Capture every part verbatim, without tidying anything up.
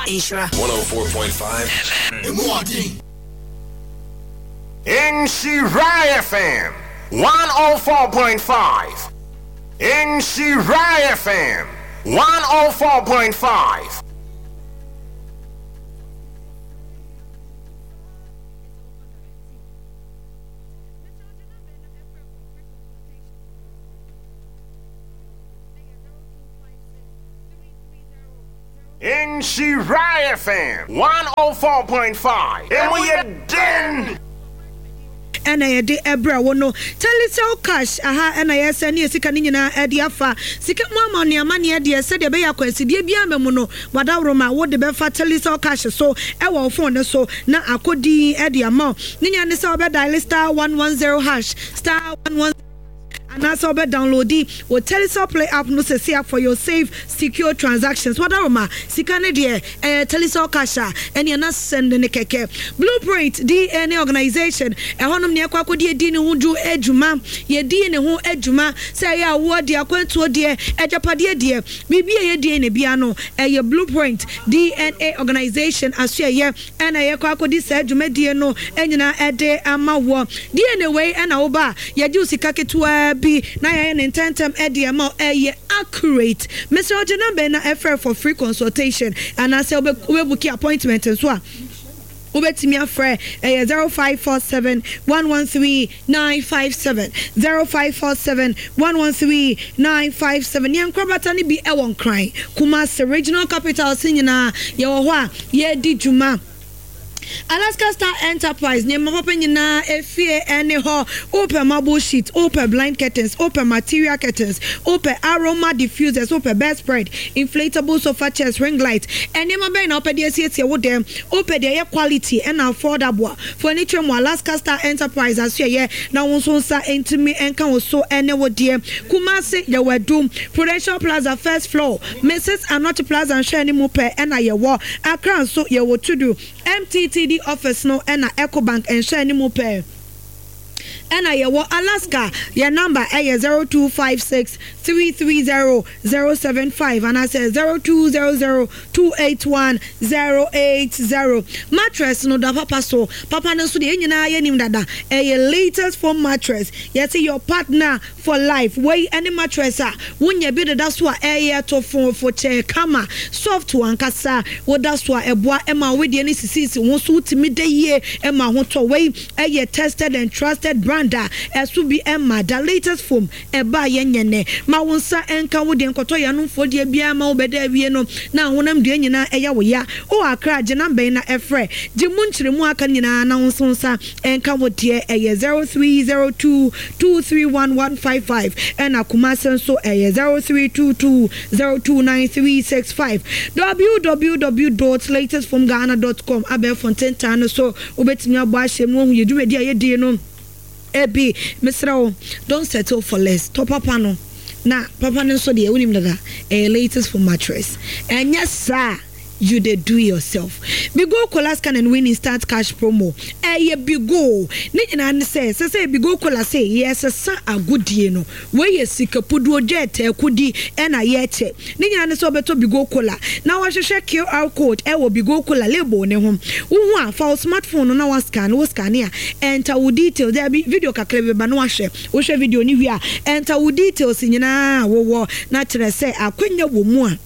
Insura one oh four point five Insura F M one oh four point five Insura F M one oh four point five Insura F M one oh four point five. And we are done. And I did a bra wono telecel cash aha and I send you sika ni nyina e de afa sika mama ne amane e de said be yakwasi de bia memu no wadaroma wo de be fa telecel cash so e wo phone so na akodi e de ama ni nya ne se obe dial star one one zero hash star one one and also be download or Telecel Play app no say for your safe secure transactions. What are ma sikane de eh Telecel cash and you na send ne keke Blueprint D N A organization e honom ne akwa kodi edi ne ho du adwuma ye di ne ho adwuma say ya wo de akwanto de ejapade de bibia ye di ne bia no eh Blueprint D N A organization aso ye and ye kwa kodi say adwuma die no enyina ede ama wo D N A way and oba ye ju sika ketua be na ya intentem edi ama eh accurate Mister Ojenambe na efer for free consultation and I say we book appointment so a ubetimi afre eh zero five four seven one one three nine five seven zero five four seven one one three nine five seven yan krobata ni bi e won kran Kumasi regional capital sinyina ye wo ho a ye di djuma Alaska Star Enterprise ne mapapa nyina efie ene ho open marble sheet open blind curtains open material curtains open aroma diffusers open bed spread inflatable sofa chairs ring light ene mabe na open dey siesie wo dem open dey quality and affordable furniture mo Alaska Star Enterprise aso ye na won so nsa entimi enka wo so ene wo dey Kumasi ye wedum Prudential Plaza first floor Missus Anoti Plaza and share ni mo pe ena ye wo Accra so ye wo to do M T T D office no and Ecobank and share ni mo pe and I wa Alaska your number is zero two five six three three zero zero seven five and I say zero two zero zero two eight one zero eight zero mattress no da papa so papa no so de nyina ye nim dada a latest foam mattress yes your partner for life way any mattress ah wonya bi dada so a eh to for for chair kama soft one kasa wo da so a eboa ema we de ni sisi wo so timi de ye ema ho to way eh tested and trusted brand esu bi emma the latest foam eba yenyene ma wonsa enka wo de nkoto ya no fodie bia ma wo beda wie no na wonam de nyina eya wo ya o akra je number na efre je munchire mu aka nyina na wonsonsa enka wo de eye zero three zero two two three one one five five and Kumasi so eye zero three two two zero two nine three six five w w w dot latest foam ghana dot com abe fonten tan so obetimi abo ahyem no yedu wedi ayedie no Ebi, Mister O, don't settle for less. Top papa no. Na papa no so de unim dada. A latest for mattress. And yes sir, you dey do yourself. Bigo Kolascan and win instant cash promo. Eh ye bigo. Ni nyina say say say bigo kola say yes sa agudie no. We ye sika pudu jet e kudi e na ye che. Ni nyina so beto bigo kola. Na wa hwehwe Q R code e wo bigo kola label ne ho. Wo ho a fa smartphone no na wa scan wo scan ya. Enter wo details there be video kakra be ba no wa hwe. Wo hwe video ni wi a enter wo details nyina wo wo na kire say akwanya wo mu a.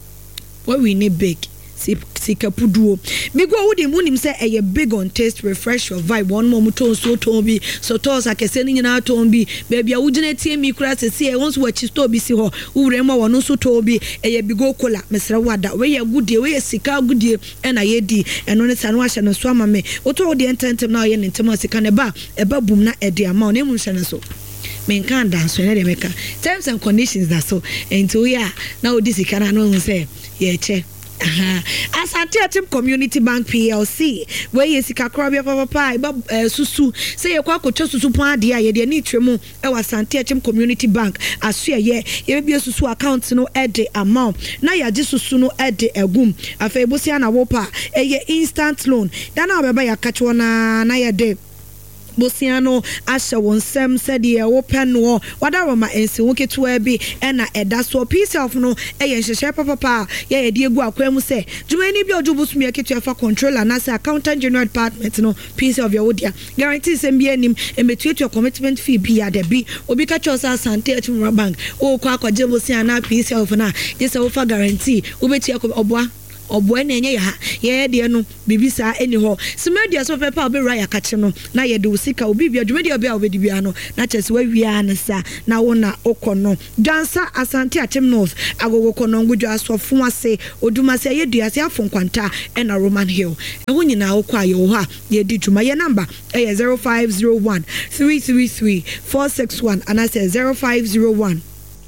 What we need big. Sika puduo bigo wudi munim say a big on taste refresh your vibe one more muton so tombi so toss akese ni nyina tombi baby a wugina tie mi kura se se once we chisto bi si ho wure ma wono so tombi e bigo kola mesra wada we ye gudie we ye sika gudie e na ye di eno ne sanu ahye no so ama me oto de ententem na ye ne ntem sika ne ba e ba bum na e de ama o ne mu hye ne so men kan dance ne de meka terms and conditions that so ento ya na odi sika na no say ye che aha Asante Atim Community Bank P L C where ye sika krobia papa pa ba susu say ye kwa kocho susu pon ade a ye de ni twemu e wa Asante Atim Community Bank aso ye ye bia susu account no e de amount na ya ji susu no e de egum afa ebosia na wo pa e ye instant loan da na obeba ya kacho na na ye de Bosiano asha won sem said ye open no wadaroma ensi wo ketua bi ena eda so piece of no eye nhehye papa ye ye de egu akwa mu se dwumani bi odubusumi ketua fa controller na se accountant general department no piece of your wodia guarantee sem bi anim emetuetu commitment fee bi ya de bi obi ka chosa asante atumra bank o kwa akwaje Bosiana piece of na je se wo fa guarantee obetua oboa oboa na enye ya ye de no bibisa eni ho simedia so pepa obi raya kache no na ye de usika obi bia dwumedi obi a obedi bia no na chese wa wia na sa na wona okono dansa asante atem north agogo kono ngudwo asofo ase oduma se ye dua se afon kwanta ena Roman Hill eho nyina okwa ye ho a ye di dwuma ye number e zero five zero one three three three four six one and I say zero five zero one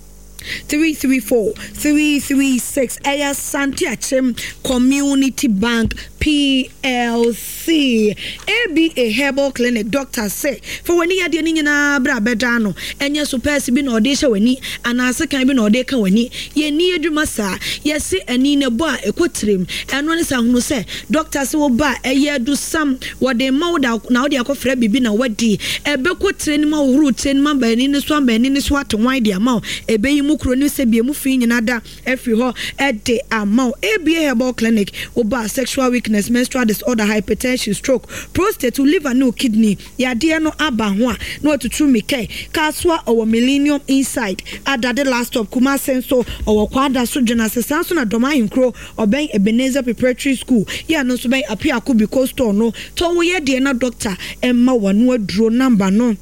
three three four three three six Aya Santi Achem Community Bank P L C A B A Herbal Clinic doctor say for when you are ni na bra bedano enya so pesi bi na ode hye wani anase kan bi na ode ka wani ye ni adwuma sa ye se ani ne bo a ekotrem eno ne sa hunu se doctor se wo ba eye du sam wode ma woda na wode akofra bibi na wadi ebe kotre ni ma huru tre ni ma ba ni ne so ba ni ne so atwan dia ma ebe yi mu kro ni se bi mu fi nyina da efri ho e de ama A B A Herbal Clinic wo ba sexual weakness, menstrual disorder, hypertension, stroke, prostate, liver, no kidney. Ya dear no aba ho no to true meke. Kaswa or millennium inside. Ada the last stop kuma senso or kwada so jena sesanso na doma inkro or ben Ebenezer Preparatory School. Ya no so ben apia kubi costo no. To we ye dear na doctor emma wanu draw number no.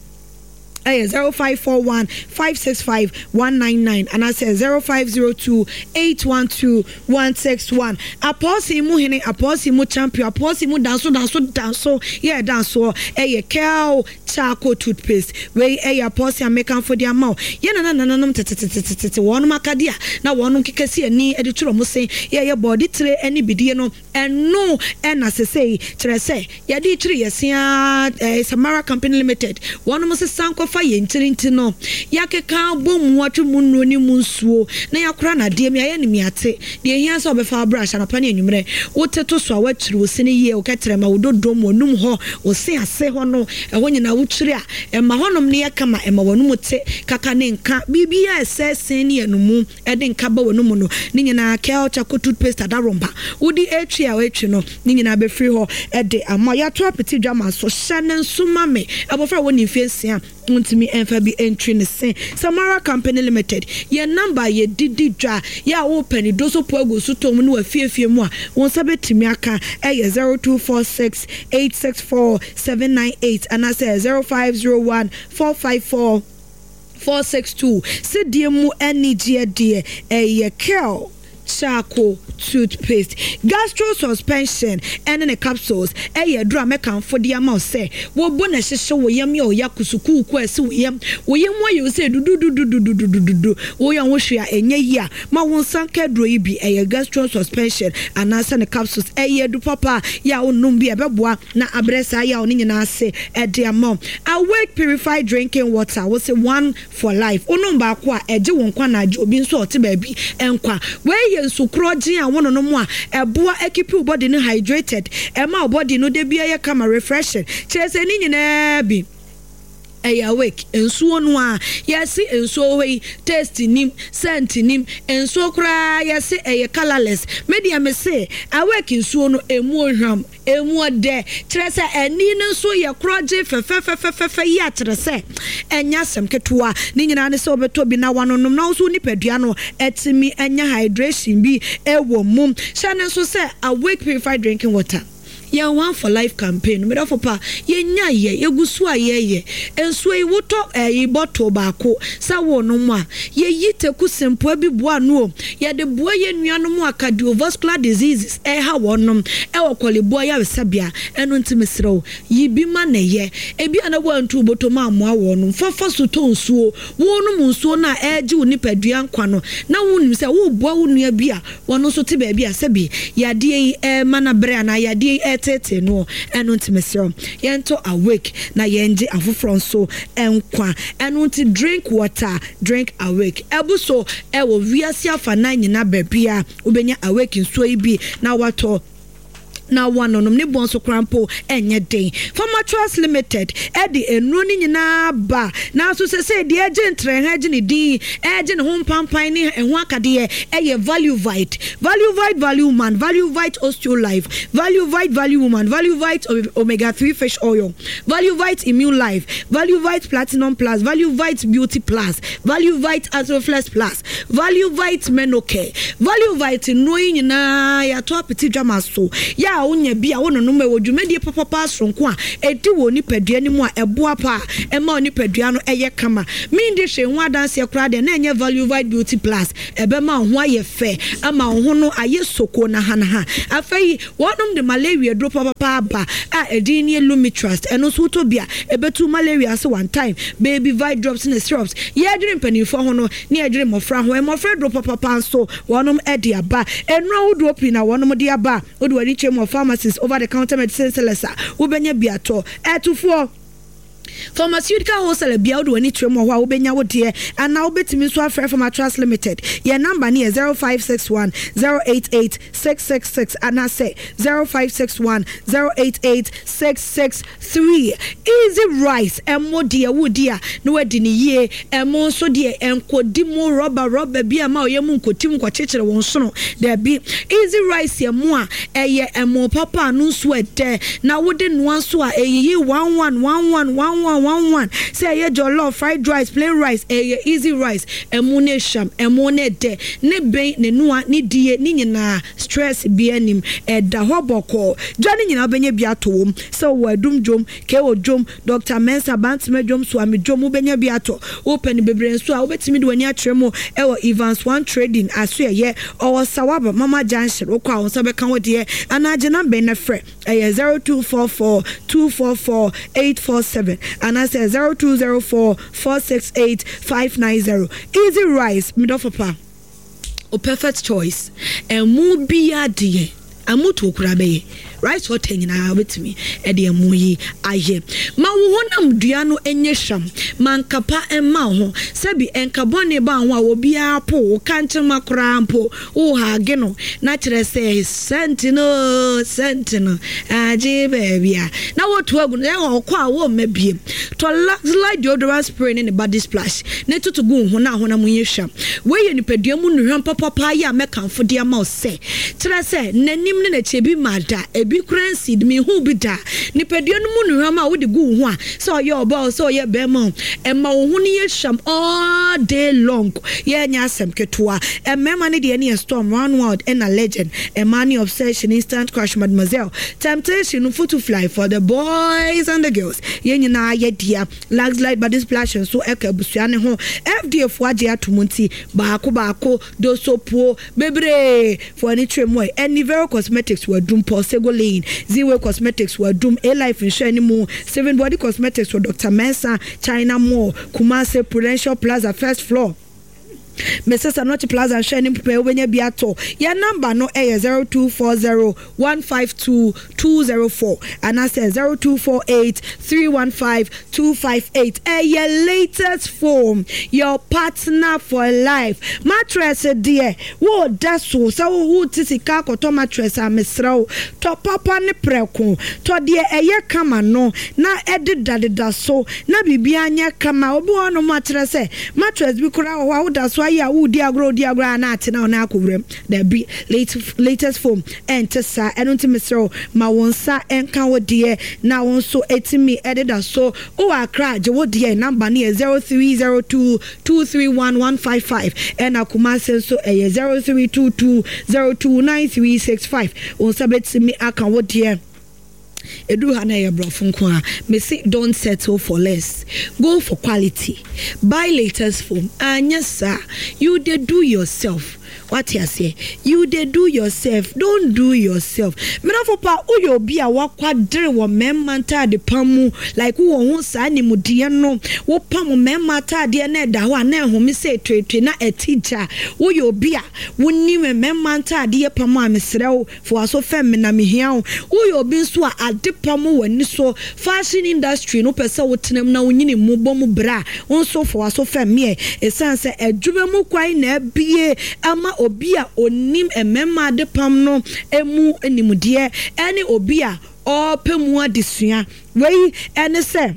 Eh, zero five four one five six five one nine nine and I say zero five zero two eight one two one six one. Aposi mu hene aposi mu champion aposi mu danso danso danso yeah danso eh cow charcoal toothpaste we eh aposi American for their mouth ye na na na na tete wonu makadia na wonu kekesi ani e de turo mo say yeah your body tire any bidie no eno en asese kire say ye de tire yesia eh Samara Company Limited wonu mo say sanko fa ye ntirinti no yakeka bom watwe munno ni munsuo na yakora na de me aye ni me ate de hia so obefa brush na pa na enwumre woteto so awatiri osini ye o ketere ma wododom wonum ho osi ase ho no eho nyina wotiri a ema honom ne yakama ema wonum te kaka ne nka bibia esese ne enumu e de nka ba wonum no ne nyina kelcha ko toothpaste adaromba wodi etwi a wetwi no ne nyina be free ho e de ama ya to apeti dwama so hye nsuma me abofra woni mfiesia untimi enfa bi entry ne sen Samara Company Limited ye number ye didi dwa ya open doso poago sutom no afiefie mu a won sabetimi aka eh zero two four six eight six four seven nine eight and I say zero five zero one four five four four six two sidie mu energy de eh kel charcoal toothpaste gastro suspension and in a capsules eh dra mekan for the amount say wo bona hye wo yam ye yakusuku ku ase wo yam wo yam wo ye say du du du du du du du du wo yan wo hwea enye yi a ma won sanka dro yi bi eh gastro suspension and asa ne capsules eh du papa ya onum bi ebeboa na abresa ya oni nyina ase eh de amount awake purified drinking water wo say one for life onum ba ko a eje won kwa na obi nso ote ba bi enkwa we ye nsukroji a wono no mo a eboa ekeep your body no hydrated e ma body no de bia ye kama refreshing chese ni nyina bi eh awake ensuo no a yesi ensuo we taste nim scent nim ensuo kra yesi eh colorless media me say awake ensuo no emu ohwam emu de trese eni no so ye kroje fefefefefe ya trese enya sem ketua ni nyina ne se obeto bi na wanonom na so nipadua no etimi enya hydration bi ewo mum shane so say awake purified drinking water ya one for life campaign me for pa ye nya ye egusu a ye ye enso e woto e bottle baako sa wo no mu a ye yiteku sempo bi boa no ye de boa ye nuanom a cardiovascular diseases e ha wonom e wokole boa ya besabia eno ntimesrew yi bi ma na ye e bi ana wantu boto ma amoa wonom fafa so to nsuo wonom nsuo na eje wo nipadua nkwa no na wonim se wo boa wo nua bi a wono so te ba bi a sebi ya de e mana bre na ya de tete no eno ntimesrew yento awake na yenje afofro nso enkwa eno nti drink water drink awake ebuso e wo wiase afa na nyina babia obenya awake nso ibi na wato na one no ne bon so krampo enye den Farmer Trust Limited edi enro ni nyina ba na so se se de agent tre ha gine di ege ne ho pampan ne ho akade eye Value Vite Value Vite Value Man Value Vite Osteo Life Value Vite Value Woman Value Vite Omega three Fish Oil Value Vite Immune Life Value Vite Platinum Plus Value Vite Beauty Plus Value Vite Atroflex Plus Value Vite Menocare Value Vite no nyina ya to apeti dwama so ya wonya bia wono no mewo dwumedie papa sonko a edi wo ni padua ni mu a eboa pa e ma oni padua no eye kama mi ndi hwe ho adanse kra de na enye Value Vite Beauty Plus ebe ma ho aye fe ama ho no aye soko na ha na ha afei wonom de malaria drop papa ba a edi ni Lumitrust eno so to bia ebetu malaria so one time baby Vite drops in the syrups ye adwene mpanifo ho no ne adwene mofra ho e mofra drop papa so wonom edi aba enro wo drop na wonom de aba wo de wani chem of pharmacies over the counter medicine sellers wo benya biato etufo Pharmaceutical wholesale bia do any trem ho a wobenya wo de and now betimi so afre Farmer Trust Limited your number near zero five six one zero eight eight six six six and I say zero five six one zero eight eight six six three Easy Rice emo de wo dia no wadi ni ye emo so de enkodi mo rubber rubber bia ma oyemu nkotim kwachechire won so no there be Easy Rice emo a eye emo papa no so ede na wode no so a eye one one one one one one one one say ye jollof fried rice plain rice eh Easy Rice emune sham emune de ne ben ne noa ne die ne nyina stress bi anim e da hoboko jani nyina benye bi ato so wadum jom ke odjom Doctor Mensa Bantima jom so am jom benye bi ato open bebre so a obetimi de wani atremo e wo Evans One Trading aso ye o sawaba mama junction okwa won so be kan wode anaje number na frɛ eh zero two four four two four four eight four seven and I say zero two zero four four six eight five nine zero Easy Rice middle papa o perfect choice and mu bia de amuto kurabe rice water nyina wetimi e de amu yi aye ma wo honam dua no enye hwam mankapa emma ho sabi enkabone ba ho a wo bia po kanche makora mpo wo ha ge no na kire say sentino sentino aje bebia na wo to agu na ho kwa wo mabie to slide deodorant spray ne body splash ne tutu gu ho na honam nye hwam we ye nipadua mu nuhwam papa pa ya mekanfo de ama o se kire say nanim ne na chebi mada bi currency me hu bi da nipadua no mu nuhwam a wo de gu ho a so ye oba so ye bema e ma wo hu ne ye hwam all day long ye nya asem ketua e mema ne de ne storm round world and a legend a money obsession instant crush mademoiselle temptation photo fly for the boys and the girls ye nyina ye dia lags light body splash so e ka busua ne ho F D F waje atomunti baako baako do sopo bebre for any tremo any very cosmetics were doom Sego Lane, Zero Cosmetics were doom A Life in Shenimo, Seven Body Cosmetics for Doctor Mensa, China Mall, Kumase Prudential Plaza first floor. Missus Anochi Plaza Shenim Pe wenye biato. Ya number no a zero two four zero one five two two zero four and I say zero two four eight three one five two five eight. A your latest form, your partner for life. Mattress dear. Wo daso so wo tisika koto mattress a mesrao. To papa ne preko. To dear a ye kama no na edit dadida so na bibia anya kama obi wono mattress mattress bi kura wa wo daso ya wo dia agro dia agro na ate na na akobrem the be latest latest form enter sa eno ntimesro ma wonsa enka wo de na won so etimi edida so o akra je wo de number na zero three zero two two three one one five five and akuma so e zero three two two zero two nine three six five on sabetimi aka wo de Edu hana ya brofunko a me say don't settle for less, go for quality, buy latest phone anya sa you dey do yourself. What you say? You dey do yourself. Don't do yourself. Me no for pa uyo bi a wakwadre wo memma ta de pamu like wo ho sa ni mudie no wo pamu memma ta de na da ho na ho mi say twetwe na etija wo yo bi a wonni memma ta de pamu a mesrew for aso fem na me hia wo yo bi nso a ade pamu wani so fashion industry no pese wo tenem na wonyini mu bom bra won so for aso fem me e sense adwuma mu kwai na bie ama obi a onim emema de pam no emu enimudie ene obi a opemu adesua wei ene se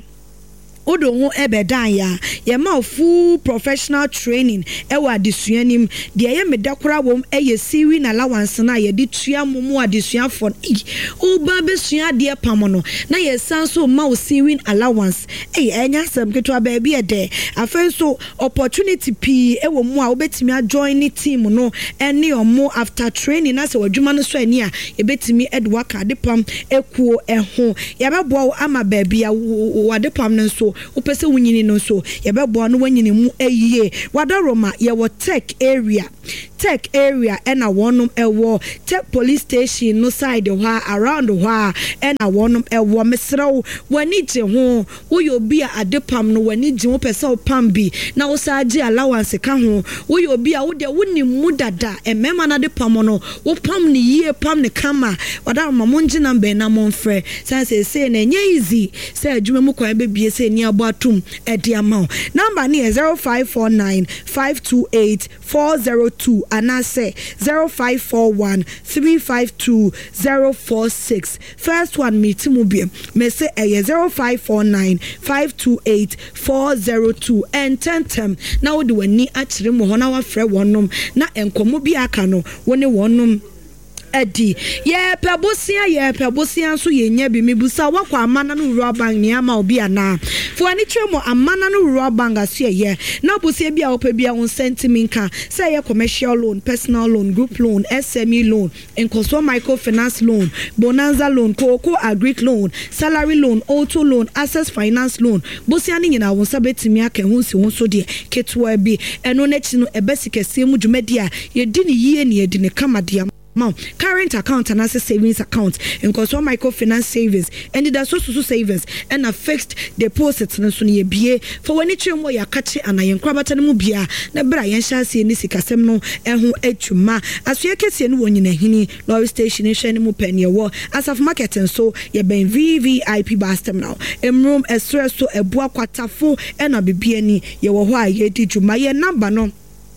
odo ho ebedan ya ye ma full professional training e wa adesua nim de ye medakora wom e ye siwi na allowance na ye de tua mumu adesua for e o ba besua de pam no na ye sanso ma o siwi allowance e enya sam ketwa ba bi e de afen so opportunity p e wo mu a obetimi a join ni team no ene omo after training na se wadwuma no so ani a ye betimi e de waka de pam ekuo e ho ye bebo ama ba bia wade pam no so upese wunyini no so yebebo no wanyini mu eyiye wadaroma ye wo tech area tech area ena wonum ewo tech police station no side ho around ho ena wonum ewo mesrew wani je ho wo yo bi a adepam no wani je wo pese o pam bi na wo saje allowance ka ho wo yo bi a wo de woni mu dada emema na adepam no wo pam ni yie pam ne kama wadaroma monji na mbe na monfre say say na nye easy say adwuma mu kwa be bie say ni atum edi amount number ni zero five four nine five two eight four zero two and I say zero five four one three five two zero four six. First one me timubie me say eh zero five four nine five two eight four zero two and ten tem na wo de wani akire mo ho na wa frɛ wonnom na enkomo bi aka no woni wonnom edi ye pebosia ye pebosia so ye nya bi mebusa wakwa amana no rural bank ni ama obi ana fo ani twemo amana no rural bank aso ye na bosia bia opa bia on sentiment kan say ye commercial loan, personal loan, group loan, S M E loan, enkoso microfinance loan, bonanza loan, cocoa agric loan, salary loan, auto loan, access finance loan bosia ni nyina won sabetimi aka hu si won so de ketwa bi eno na chi no ebesikese mu dwumadi a ye di ni yie ni ye di ne kamadia current account and as a savings account in Koso microfinance savings and it so so savings and a fixed deposits no so ne bie for when it mo ya kache and ayen kwabata no mu bia na bra yen hyanse ni sikasem no eho atwuma aso ye kese no wonyina hini lorry station hwe mu panie wo as of market so ye ben V V I P bus terminal emrom esreso ebua kwatafo and abibia ni ye wo ho a ye di dwuma ye number no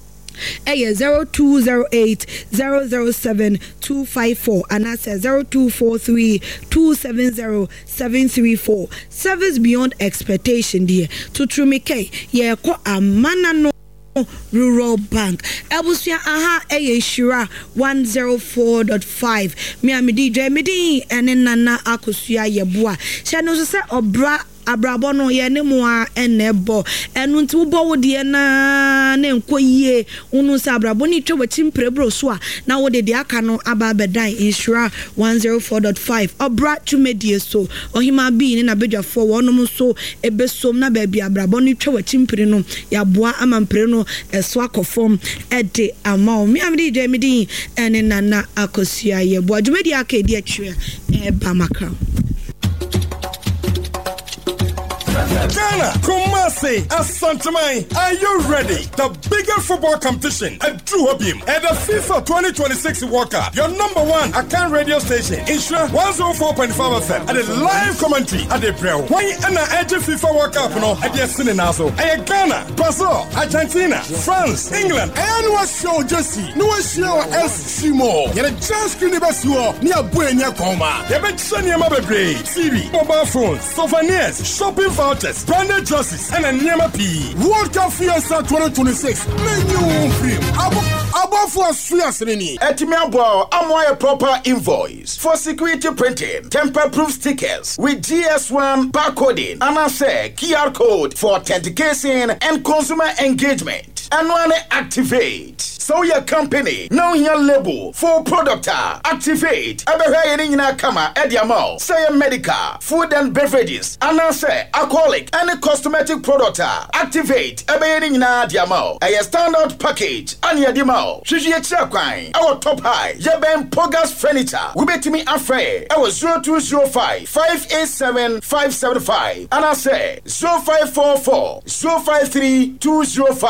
eh zero two zero eight zero zero seven two five four and I said zero two four three two seven zero seven three four. Service beyond expectation dear to Trumike ye ko amana no Rural Bank Ebusia aha eh Shira one oh four point five me amidi je midi ene nana akosua yeboa she no so se obra abrabo no ye ne mo a enebo enu nti wo bo wo de na na enkoyie unu sa abrabo ni twa wachimprebro so a na wo de de aka no aba bedan insura one oh four point five obra twumedie so ohima bi ni na bedwafo wonom so ebesom na ba bia abrabo ni twa wachimpre no ya boa amampre no eso akofom ede ama mi amdi je midi ene nana akosua ye boa dwumedi aka edi atwe e ba maka Ghana, Kumasi, Asantamai, are you ready? The biggest football competition at Duhobim and the FIFA twenty twenty-six World Cup. Your number one account radio station, Insura one oh four point five F M, and a live commentary at the April. Why and I edge FIFA World Cup no at the Sininazo. I Ghana, Brazil, Argentina, France, England, and what show Jesse? No show S Simo. You're a chance to never show near Buena Coma. You've been sending a mobile T V, mobile phones, souvenirs, shopping vouchers, branded jerseys, and a Nyama P. World Cup Fiesta twenty twenty-six. Menu film. Above for Fiesta. Etimabo, I'm a proper invoice for security printing, temper-proof stickers with G S one barcoding, and I say Q R code for authentication and consumer engagement. And when I activate, so your company, now your label for product activate. Abehe in kama ediamo, say medical, food and beverages, and I say alcoholic and cosmetic product activate. Abehe in diamo, a standard package, and yadimo, Shiji Chakwine, our top high, Yeben Pogas furniture, we bet me afraid. I was zero two zero five five eight seven five seven five, and I say zero five four four zero five three two zero five.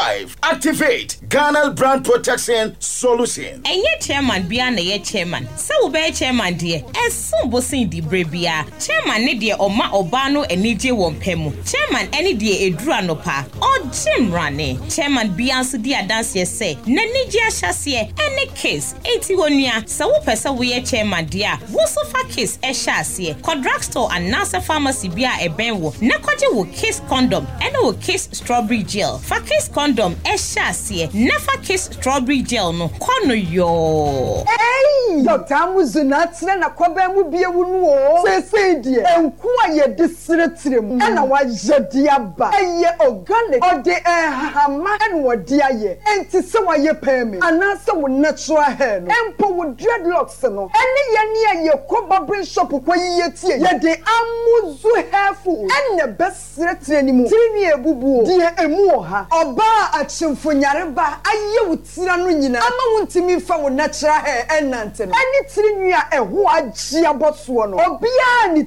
Activate Ghana Brand Protection Solution. Eye chairman bia na ye chairman. Se wo be chairman de enso bosin di brebia. Chairman ne de oma oba no enije won pemu. Chairman ene de eduru anopa. O Jim Rane. Chairman bia nso di adanse se. Na nije ahyase ene case. Eti wonua se wo pese wo ye chairman de a. Wo so fa case e hyase. Ko drugstore and nasa pharmacy bia e ben wo. Na kwaje wo case condom ene wo case strawberry gel. Fa case condom e hyase. Na fa case strawberry gel no. Kono yo. Hey, Doctor Amuzuna tsena na kwaba mu bie wu no o. Se se die. Enku a ye de sire mu. E na wa jedi aba. Eye organic. Ode eh hama en wodi aye. Enti se wa ye peme. Ana se wo natural hair no. Empo wo dreadlocks no. Ene ye ne ye koba brain shop kwa ye tie. Ye de Amuzu hair food. Ene besire tire ni mu. Tiri ni ebubu o. Die emu o ha. Oba achimfo nyareba aye wo tira no nyina. Ama wo ntimi fa wo natural hair enante no. Ani tiri nwa eho agye aboso no. Obia ni